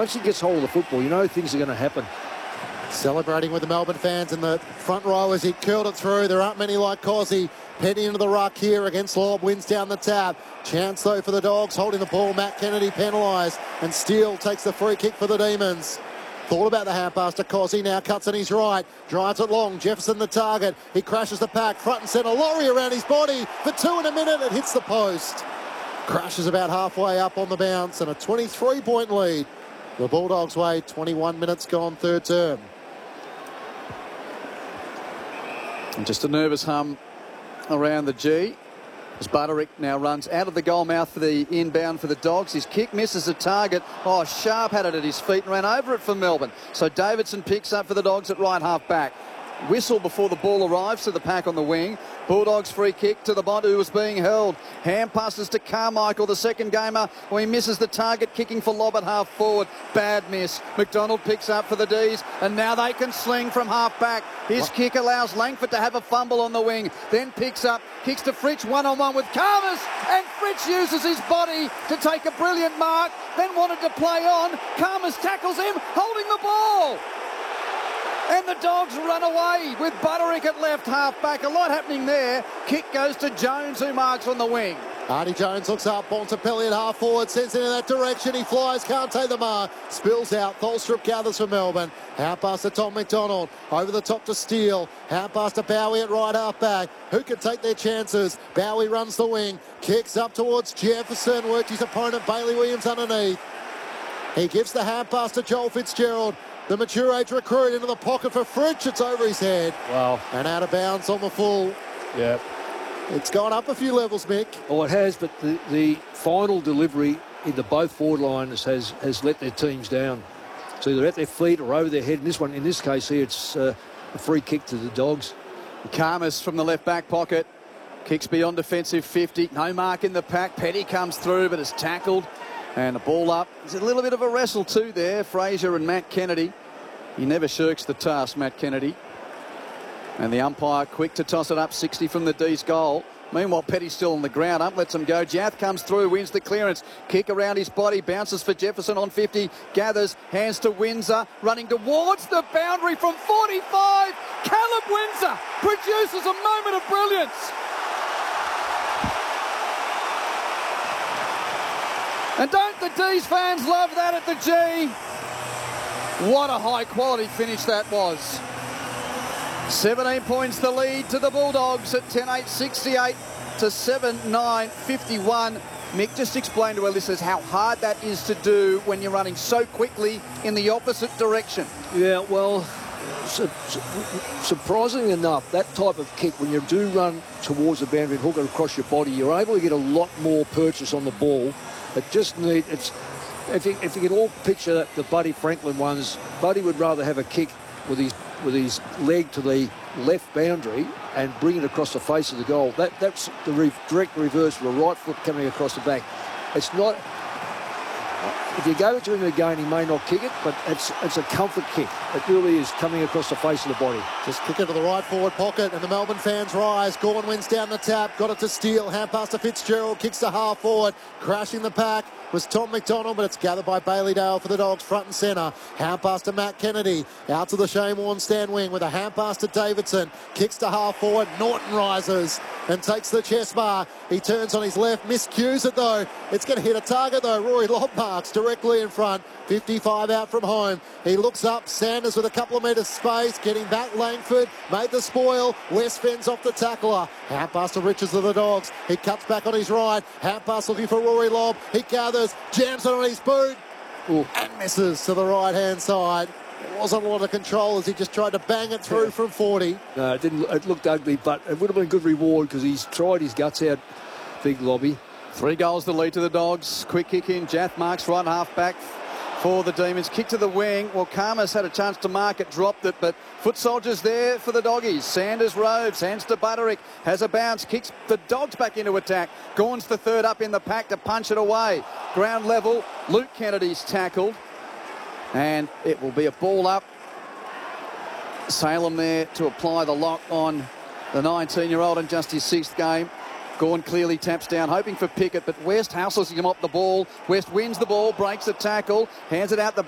once he gets hold of the football, you know things are going to happen. Celebrating with the Melbourne fans in the front row as he curled it through. There aren't many like Cozzy. Heading into the ruck here against Lobb, wins down the tap. Chance, though, for the Dogs, holding the ball. Matt Kennedy penalised, and Steele takes the free kick for the Demons. Thought about the hand pass to Cozzy, now cuts on his right, drives it long, Jefferson the target, he crashes the pack, front and centre, Laurie around his body, for 2 in a minute, it hits the post. Crashes about halfway up on the bounce, and a 23-point lead. The Bulldogs' way, 21 minutes gone, third term. And just a nervous hum around the G as Butterick now runs out of the goal mouth for the inbound for the Dogs. His kick misses the target. Oh, Sharp had it at his feet and ran over it for Melbourne. So Davidson picks up for the Dogs at right half back. Whistle before the ball arrives to the pack on the wing. Bulldogs free kick to the Bond who was being held. Hand passes to Carmichael, the second gamer. Well, he misses the target, kicking for Lobb at half forward. Bad miss. McDonald picks up for the D's, and now they can sling from half back. His kick allows Langford to have a fumble on the wing, then picks up, kicks to Fritsch one-on-one with Carmers, and Fritsch uses his body to take a brilliant mark, then wanted to play on. Carmers tackles him, holding the ball. And the Dogs run away with Butterick at left half-back. A lot happening there. Kick goes to Jones, who marks on the wing. Artie Jones looks up, Bontempelli at half-forward, sends it in that direction. He flies, can't take the mark. Spills out, Tholstrup gathers for Melbourne. Hand pass to Tom McDonald. Over the top to Steele. Hand pass to Bowie at right half-back. Who can take their chances? Bowie runs the wing. Kicks up towards Jefferson. Worked his opponent, Bailey Williams, underneath. He gives the hand pass to Joel Fitzgerald. The mature age recruit into the pocket for Fritsch. It's over his head. Wow. And out of bounds on the full. Yeah. It's gone up a few levels, Mick. Oh, it has, but the final delivery in the both forward lines has let their teams down. So either at their feet or over their head. In this case here, it's a free kick to the Dogs. Karmas from the left back pocket. Kicks beyond defensive 50. No mark in the pack. Petty comes through, but it's tackled. And a ball up. There's a little bit of a wrestle too there. Fraser and Matt Kennedy. He never shirks the task, Matt Kennedy. And the umpire quick to toss it up 60 from the D's goal. Meanwhile, Petty's still on the ground. Up lets him go. Jath comes through, wins the clearance. Kick around his body. Bounces for Jefferson on 50. Gathers. Hands to Windsor. Running towards the boundary from 45. Caleb Windsor produces a moment of brilliance. And don't the D's fans love that at the G? What a high-quality finish that was. 17 points the lead to the Bulldogs at 10-8-68 to 7-9-51. Mick, just explain to our listeners how hard that is to do when you're running so quickly in the opposite direction. Yeah, well, surprisingly enough, that type of kick, when you do run towards the boundary and hook it across your body, you're able to get a lot more purchase on the ball. It just needs, if you can all picture that, the Buddy Franklin ones, Buddy would rather have a kick with his leg to the left boundary and bring it across the face of the goal. That's the direct reverse of a right foot coming across the back. It's not. If you go to him again, he may not kick it, but it's a comfort kick. It really is coming across the face of the body. Just kick it to the right forward pocket, and the Melbourne fans rise. Gawn wins down the tap, got it to Steele, hand pass to Fitzgerald, kicks to half forward, crashing the pack was Tom McDonald, but it's gathered by Bailey Dale for the Dogs, front and centre. Hand pass to Matt Kennedy, out to the Shane Warne stand wing with a hand pass to Davidson, kicks to half forward, Norton rises and takes the chest bar. He turns on his left, miscues it though. It's going to hit a target though. Rory Lobb marks directly in front, 55 out from home. He looks up, Sanders with a couple of metres space, getting back Langford, made the spoil. West fends off the tackler. Hand pass to Richards of the Dogs. He cuts back on his right. Hand pass looking for Rory Lobb. He gathers, jams it on his boot. Ooh, and misses to the right-hand side. There wasn't a lot of control as he just tried to bang it through from 40. No, it didn't. It looked ugly, but it would have been a good reward because he's tried his guts out, big Lobby. 3 goals the lead to the Dogs. Quick kick in. Jath marks right half back for the Demons. Kick to the wing. Well, Karmas had a chance to mark it, dropped it, but foot soldiers there for the Doggies. Sanders roves, hands to Butterick, has a bounce, kicks the Dogs back into attack. Gawn's the third up in the pack to punch it away. Ground level, Luke Kennedy's tackled, and it will be a ball up. Salem there to apply the lock on the 19-year-old in just his 6th game. Gawn clearly taps down, hoping for Pickett, but West hassles him up the ball. West wins the ball, breaks the tackle, hands it out the